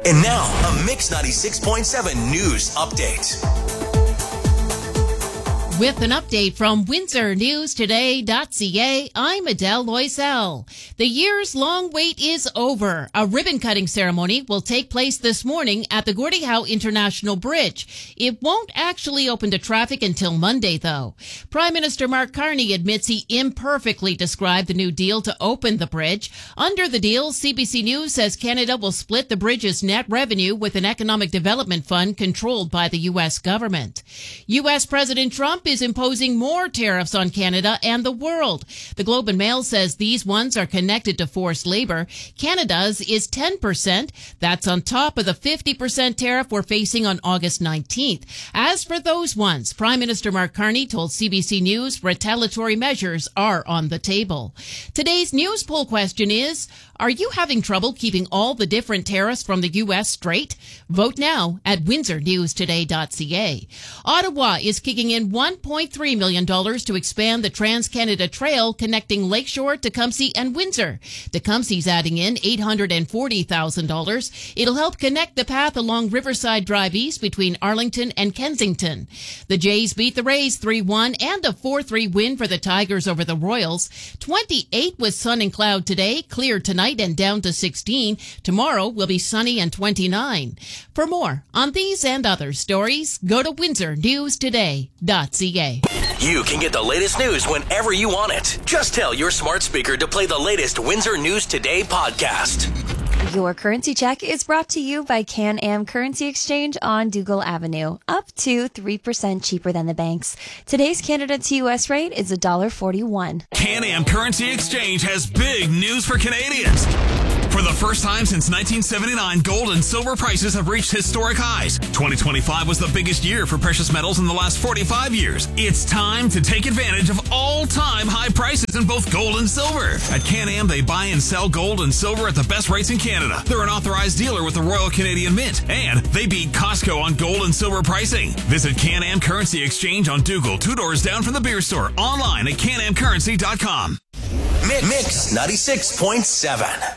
And now, a Mix 96.7 news update. With an update from WindsorNewsToday.ca, I'm Adele Loisel. The years-long wait is over. A ribbon-cutting ceremony will take place this morning at the Gordie Howe International Bridge. It won't actually open to traffic until Monday, though. Prime Minister Mark Carney admits he imperfectly described the new deal to open the bridge. Under the deal, CBC News says Canada will split the bridge's net revenue with an economic development fund controlled by the U.S. government. U.S. President Trump is imposing more tariffs on Canada and the world. The Globe and Mail says these ones are connected to forced labor. Canada's is 10%. That's on top of the 50% tariff we're facing on August 19th. As for those ones, Prime Minister Mark Carney told CBC News retaliatory measures are on the table. Today's news poll question is, are you having trouble keeping all the different tariffs from the U.S. straight? Vote now at WindsorNewsToday.ca. Ottawa is kicking in $1.3 million to expand the Trans-Canada Trail connecting Lakeshore, Tecumseh, and Windsor. Tecumseh's adding in $840,000. It'll help connect the path along Riverside Drive East between Arlington and Kensington. The Jays beat the Rays 3-1 and a 4-3 win for the Tigers over the Royals. 28 with sun and cloud today, clear tonight and down to 16. Tomorrow will be sunny and 29. For more on these and other stories, go to WindsorNewsToday.ca. You can get the latest news whenever you want it. Just tell your smart speaker to play the latest Windsor News Today podcast. Your currency check is brought to you by Can-Am Currency Exchange on Dougal Avenue. Up to 3% cheaper than the banks. Today's Canada to U.S. rate is $1.41. Can-Am Currency Exchange has big news for Canadians. For the first time since 1979, gold and silver prices have reached historic highs. 2025 was the biggest year for precious metals in the last 45 years. It's time to take advantage of all-time high prices in both gold and silver. At Can-Am, they buy and sell gold and silver at the best rates in Canada. They're an authorized dealer with the Royal Canadian Mint, and they beat Costco on gold and silver pricing. Visit Can-Am Currency Exchange on Dougal, 2 doors down from the beer store, online at canamcurrency.com. Mix 96.7.